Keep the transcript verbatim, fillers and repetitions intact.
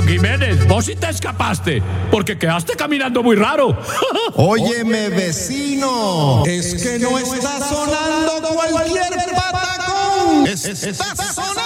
don Jiménez, vos sí te escapaste, porque quedaste caminando muy raro. Óyeme, vecino, es que no está sonando cualquier patacón. Está sonando